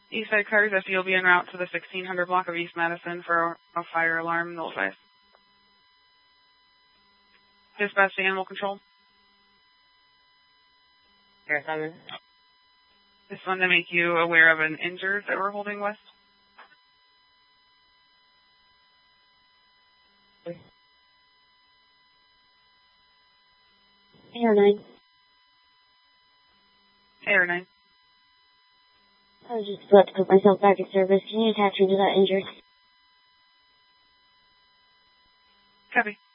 Eastside cars, if you'll be en route to the 1600 block of East Madison for a fire alarm, notify. Dispatch to animal control. Here, 7. Just wanted to make you aware of an injured that we're holding west. Air 9. Air 9. I was just about to put myself back in service. Can you attach me to that injured? Copy.